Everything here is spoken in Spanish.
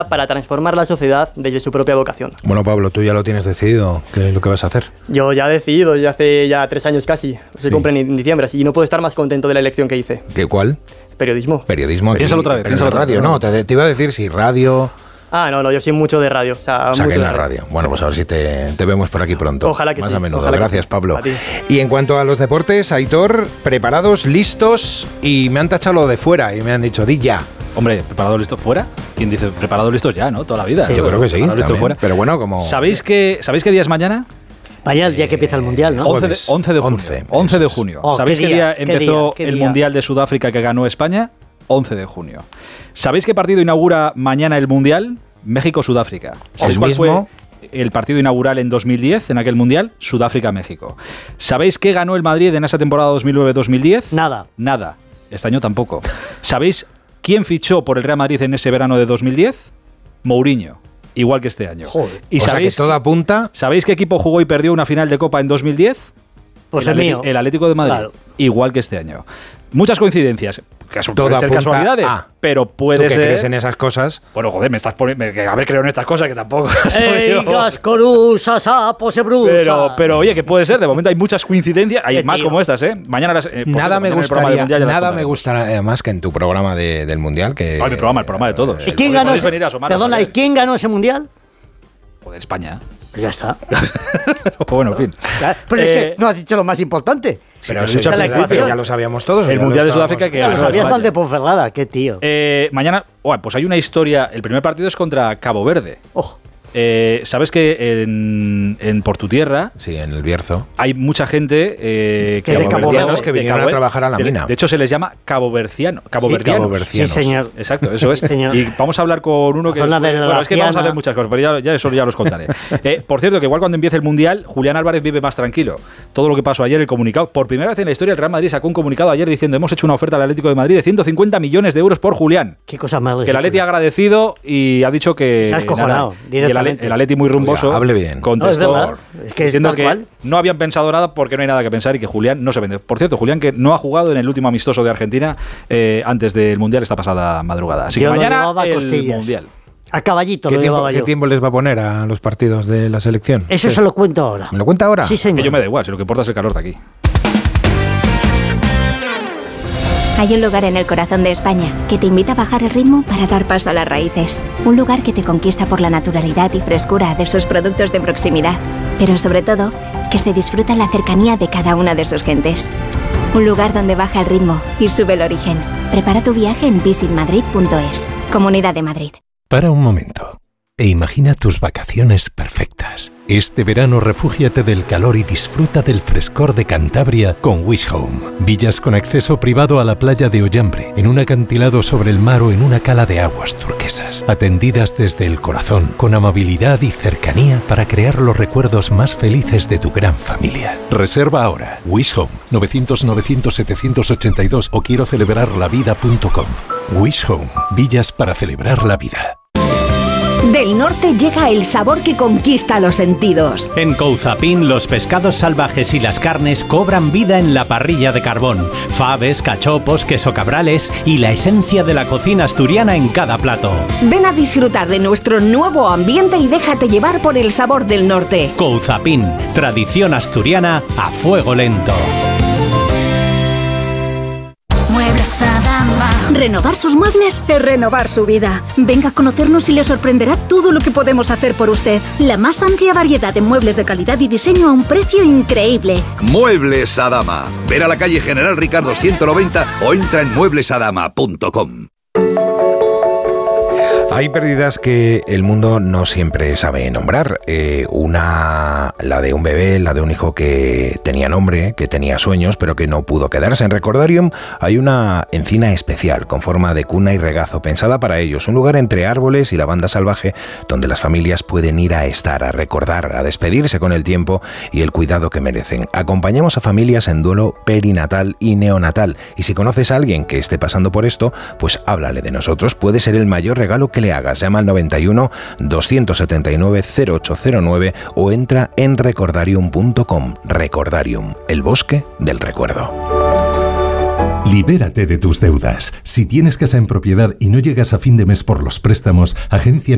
para transformar la sociedad desde su propia vocación. Bueno, Pablo, tú ya lo tienes decidido, ¿qué es lo que vas a hacer? Yo ya he decidido, ya hace 3 años casi, se cumple en diciembre, así, y no puedo estar más contento de la elección que hice. ¿Cuál? Periodismo. Periodismo. Piénsalo otra vez. Pero en la radio, no, te iba a decir si radio... No, yo soy mucho de radio. O sea que en la radio. Bueno, pues a ver si te vemos por aquí pronto. Ojalá que más sí. a menudo. Ojalá Gracias, que Pablo. a ti. Y en cuanto a los deportes, Aitor, preparados, listos, y me han tachado lo de fuera y me han dicho, di ya. Hombre, ¿preparados listos fuera? ¿Quién dice preparados listos ya, no? Toda la vida. Sí, yo creo que sí, listos fuera. Pero bueno, como... ¿Sabéis qué día es mañana? Vaya el día que empieza el Mundial, ¿no? 11 de junio. 11 de junio. ¿Sabéis qué día empezó el Mundial de Sudáfrica que ganó España? 11 de junio. ¿Sabéis qué partido inaugura mañana el Mundial? México-Sudáfrica. ¿Sabéis cuál fue el partido inaugural en 2010, en aquel Mundial? Sudáfrica-México. ¿Sabéis qué ganó el Madrid en esa temporada 2009-2010? Nada. Este año tampoco. ¿Sabéis quién fichó por el Real Madrid en ese verano de 2010? Mourinho. Igual que este año. Joder. ¿Y sabéis que todo apunta? ¿Sabéis qué equipo jugó y perdió una final de Copa en 2010? Pues el Atlético de Madrid. Claro. Igual que este año. Muchas coincidencias. Pueden ser casualidades, pero puede ser... ¿Tú que crees en esas cosas? Bueno, joder, me estás poniendo... haber creído en estas cosas que tampoco... Corusa, sapo, se brusa. Pero oye, que puede ser. De momento hay muchas coincidencias. Hay más como estas, ¿eh? Mañana nada me gustaría más que en tu programa del Mundial. Que el programa de todos. ¿Y quién ganó? Perdona, ¿y quién ganó ese Mundial? Joder, España. Pues ya está. Bueno, en fin. Pero es que no has dicho lo más importante. Pero ya lo sabíamos todos. El Mundial de Sudáfrica que... Lo sabías mal de Ponferrada, qué tío. Mañana, pues hay una historia. El primer partido es contra Cabo Verde. ¿Sabes que en por tu tierra? Sí, en el Bierzo. Hay mucha gente caboverdianos que vinieron a trabajar a la mina. De hecho, se les llama caboverdianos. Sí, señor. Exacto, eso es. Señor. Y vamos a hablar con uno que... Bueno, es que vamos a hacer muchas cosas, pero ya eso ya los contaré. Por cierto, que igual cuando empiece el Mundial, Julián Álvarez vive más tranquilo. Todo lo que pasó ayer, el comunicado. Por primera vez en la historia, el Real Madrid sacó un comunicado ayer diciendo: hemos hecho una oferta al Atlético de Madrid de 150 millones de euros por Julián. Qué cosa más. Que el Atleti ha agradecido y ha dicho que... Se ha escojonado directamente. El Atleti muy rumboso. Hable bien. Contestó diciendo que no habían pensado nada porque no hay nada que pensar y que Julián no se vende. Por cierto, Julián que no ha jugado en el último amistoso de Argentina antes del Mundial esta pasada madrugada. Así que mañana el Mundial. A caballito lo llevaba yo. ¿Qué tiempo les va a poner a los partidos de la selección? Eso se lo cuento ahora. ¿Me lo cuenta ahora? Sí, señor. Que yo me da igual, si lo que importa es el calor de aquí. Hay un lugar en el corazón de España que te invita a bajar el ritmo para dar paso a las raíces. Un lugar que te conquista por la naturalidad y frescura de sus productos de proximidad. Pero sobre todo, que se disfruta la cercanía de cada una de sus gentes. Un lugar donde baja el ritmo y sube el origen. Prepara tu viaje en visitmadrid.es. Comunidad de Madrid. Para un momento e imagina tus vacaciones perfectas. Este verano refúgiate del calor y disfruta del frescor de Cantabria con Wish Home. Villas con acceso privado a la playa de Ollambre, en un acantilado sobre el mar o en una cala de aguas turquesas. Atendidas desde el corazón, con amabilidad y cercanía para crear los recuerdos más felices de tu gran familia. Reserva ahora. Wish Home, 900-900-782 o quiero celebrarlavida.com. Wish Home, villas para celebrar la vida. Del norte llega el sabor que conquista los sentidos. En Couzapin, los pescados salvajes y las carnes cobran vida en la parrilla de carbón. Faves, cachopos, queso cabrales y la esencia de la cocina asturiana en cada plato. Ven a disfrutar de nuestro nuevo ambiente y déjate llevar por el sabor del norte. Couzapin, tradición asturiana a fuego lento. Muebles Adama. Renovar sus muebles es renovar su vida. Venga a conocernos y le sorprenderá todo lo que podemos hacer por usted. La más amplia variedad de muebles de calidad y diseño a un precio increíble. Muebles Adama. Ver a la calle General Ricardo 190 o entra en mueblesadama.com. Hay pérdidas que el mundo no siempre sabe nombrar. La de un bebé, la de un hijo que tenía nombre, que tenía sueños, pero que no pudo quedarse. En Recordarium hay una encina especial con forma de cuna y regazo, pensada para ellos. Un lugar entre árboles y la banda salvaje donde las familias pueden ir a estar, a recordar, a despedirse con el tiempo y el cuidado que merecen. Acompañamos a familias en duelo perinatal y neonatal. Y si conoces a alguien que esté pasando por esto, pues háblale de nosotros. Puede ser el mayor regalo que le hagas. Llama al 91 279 0809 o entra en recordarium.com. Recordarium, el bosque del recuerdo. Libérate de tus deudas. Si tienes casa en propiedad y no llegas a fin de mes por los préstamos, Agencia